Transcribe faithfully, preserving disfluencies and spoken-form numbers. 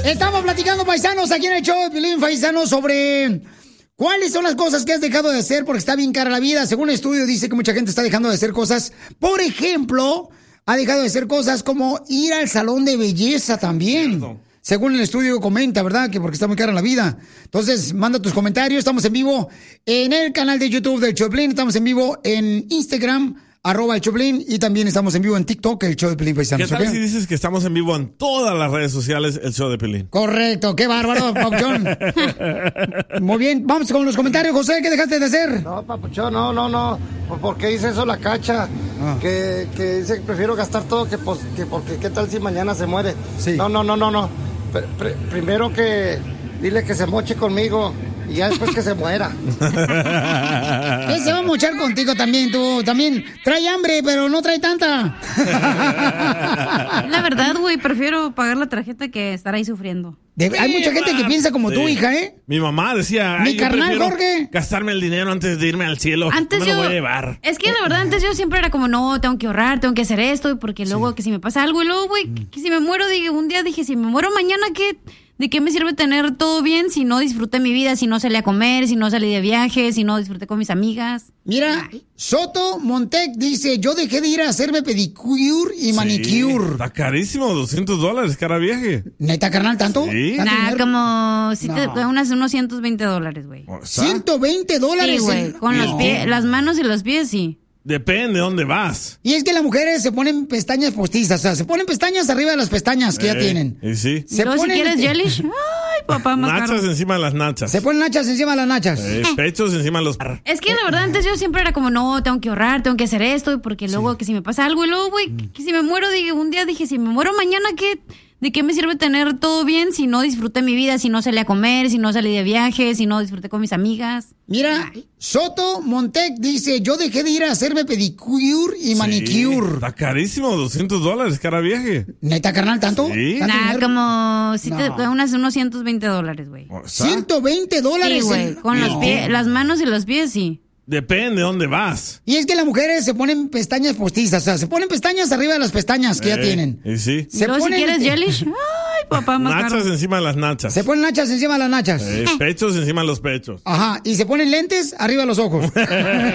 Estamos platicando, paisanos, aquí en el show de Piolín, paisanos, sobre cuáles son las cosas que has dejado de hacer porque está bien cara la vida. Según un estudio dice que mucha gente está dejando de hacer cosas. Por ejemplo, ha dejado de hacer cosas como ir al salón de belleza también. Cierto. Según el estudio comenta, ¿verdad? Que porque está muy cara la vida. Entonces, manda tus comentarios. Estamos en vivo en el canal de YouTube del show de Piolín. Estamos en vivo en Instagram, arroba el show de Piolín, y también estamos en vivo en TikTok, el show de Piolín, paisanos. ¿Qué tal ¿Okay? si dices que estamos en vivo en todas las redes sociales, el show de Piolín? Correcto, qué bárbaro, Papuchón. Muy bien, vamos con los comentarios, José, ¿qué dejaste de hacer? No, Papuchón, no, no, no. ¿Por qué dice eso la Cacha? Ah. Que, que dice que prefiero gastar todo que, pues, que porque qué tal si mañana se muere. Sí. No, no, no, no, no. Pr pr primero que dile que se moche conmigo. Y ya después que se muera. ¿Qué se va a mochar contigo también, tú? También trae hambre, pero no trae tanta. La verdad, güey, prefiero pagar la tarjeta que estar ahí sufriendo. De, hay mucha gente que piensa como sí. tú, hija, ¿eh? Mi mamá decía, mi carnal Jorge, gastarme el dinero antes de irme al cielo. Antes no yo, me lo voy a llevar. Es que la verdad, antes yo siempre era como, no, tengo que ahorrar, tengo que hacer esto, porque luego sí. que si me pasa algo, y luego, güey, mm. que, que si me muero, dije, un día dije, si me muero mañana, ¿qué? ¿De qué me sirve tener todo bien si no disfruté mi vida, si no salí a comer, si no salí de viaje, si no disfruté con mis amigas? Mira, Ay. Soto Montec dice, yo dejé de ir a hacerme pedicure y sí, manicure. Está carísimo, doscientos dólares cada viaje. ¿Neta, carnal, tanto? Sí. Nah, como si no. te, unas, unos ciento veinte dólares, güey. ¿ciento veinte dólares? Sí, güey, con no. los pies, las manos y los pies, sí. Depende de dónde vas. Y es que las mujeres se ponen pestañas postizas, o sea, se ponen pestañas arriba de las pestañas que eh, ya tienen. Y sí. Se Luego, si quieres gelish, ay, papá, más nachas caro. encima de las nachas. Se ponen nachas encima de las nachas. Eh, pechos encima de los... Es que la verdad, antes yo siempre era como, no, tengo que ahorrar, tengo que hacer esto, porque luego sí. que si me pasa algo, y luego, güey, que, que si me muero, dije, un día dije, si me muero mañana, ¿qué? ¿De qué me sirve tener todo bien si no disfruté mi vida, si no salí a comer, si no salí de viaje, si no disfruté con mis amigas? Mira, Soto Montec dice, yo dejé de ir a hacerme pedicure y sí, manicure. Está carísimo, doscientos dólares cada viaje. ¿Neta, carnal, tanto? Sí. Nah, como si no. te, unas, unos ciento veinte dólares, güey. ¿ciento veinte dólares? Sí, güey, con no. los pies, las manos y los pies, sí. Depende de dónde vas. Y es que las mujeres se ponen pestañas postizas, o sea, se ponen pestañas arriba de las pestañas que eh, ya tienen. Y sí. Se y luego ponen, si quieres gelish, ay, papá, más nachas caro. encima de las nachas. Se ponen nachas encima de las nachas. Eh, pechos encima de los pechos. Ajá, y se ponen lentes arriba de los ojos.